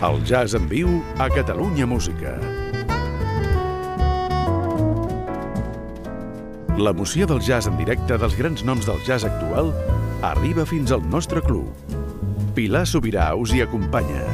El jazz en viu a Catalunya Música. L'emoció del jazz en directe dels grans noms del jazz actual arriba fins al nostre club. Pilar Sobirà us hi acompanya.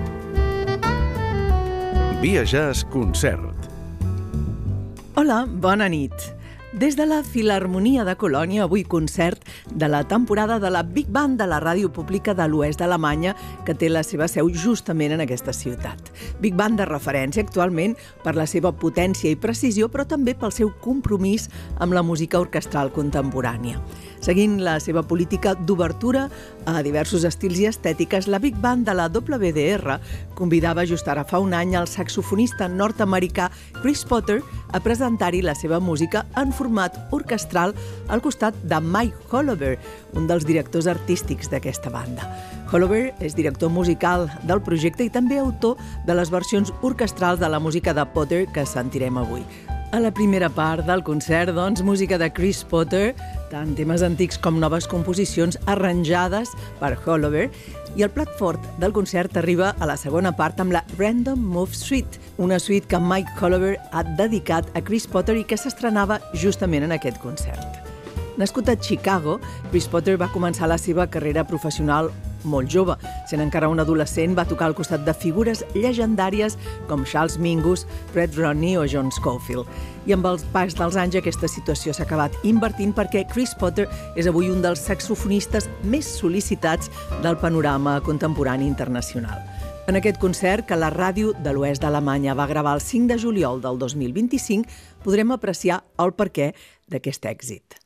Via Jazz Concert. Hola, bona nit. Des de la Filharmonia de Colònia, avui concert de la temporada de la Big Band de la Ràdio Pública de l'Oest d'Alemanya, que té la seva seu justament en aquesta ciutat. Big Band de referència actualment per la seva potència i precisió, però també pel seu compromís amb la música orquestral contemporània. Seguint la seva política d'obertura a diversos estils i estètiques, la Big Band de la WDR convidava just ara fa un any el saxofonista nord-americà Chris Potter a presentar-hi la seva música en format orquestral al costat de Mike Hollaber, un dels directors artístics d'aquesta banda. Hollaber és director musical del projecte i també autor de les versions orquestrals de la música de Potter que sentirem avui. A la primera part del concert, doncs, música de Chris Potter, tant temes antics com noves composicions arranjades per Hollaber, i el plat fort del concert arriba a la segona part amb la Random Move Suite, una suite que Mike Hollaber ha dedicat a Chris Potter i que s'estrenava justament en aquest concert. Nascut a Chicago, Chris Potter va començar la seva carrera professional molt jove. Sent encara un adolescent, va tocar al costat de figures llegendàries com Charles Mingus, Fred Rodney o John Scofield. I amb el pas dels anys aquesta situació s'ha acabat invertint perquè Chris Potter és avui un dels saxofonistes més sol·licitats del panorama contemporani internacional. En aquest concert, que la ràdio de l'Oest d'Alemanya va gravar el 5 de juliol del 2025, podrem apreciar el perquè d'aquest èxit.